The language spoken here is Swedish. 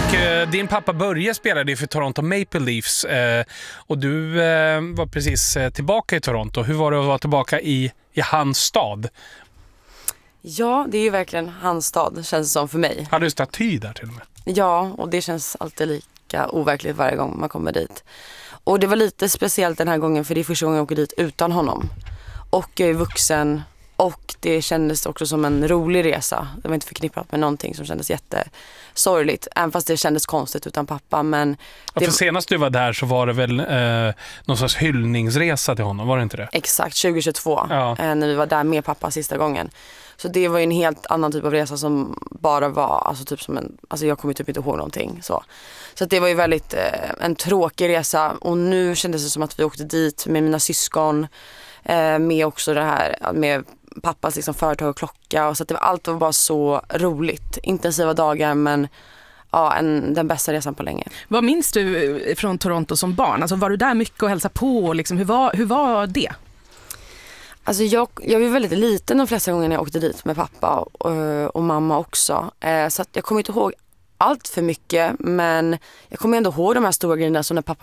Din pappa Börje spelade ju för Toronto Maple Leafs och du var precis tillbaka i Toronto. Hur var det att vara tillbaka i hans stad? Ja, det är ju verkligen hans stad, känns det som för mig. Hade du staty där till och med? Ja, och det känns alltid lika overkligt varje gång man kommer dit. Och det var lite speciellt den här gången, för det är första gången jag åker dit utan honom. Och jag är vuxen. Och det kändes också som en rolig resa. Det var inte förknippat med någonting som kändes jättesorgligt. Även fast det kändes konstigt utan pappa. Men ja, för senast du var där så var det väl någon sorts hyllningsresa till honom, var det inte det? Exakt, 2022. Ja. När vi var där med pappa sista gången. Så det var ju en helt annan typ av resa som bara var, alltså typ som en, alltså jag kommer typ inte ihåg någonting så. Så att det var ju väldigt en tråkig resa. Och nu kändes det som att vi åkte dit med mina syskon. Med också det här med pappas liksom företag och klocka, och så att allt var bara så roligt. Intensiva dagar, men ja, den bästa resan på länge. Vad minns du från Toronto som barn? Alltså, var du där mycket och hälsa på? Liksom, hur var det? Alltså jag var väldigt liten de flesta gånger när jag åkte dit med pappa och mamma också. Så att jag kommer inte ihåg allt för mycket, men jag kommer ändå ihåg de här stora grejerna som när pappa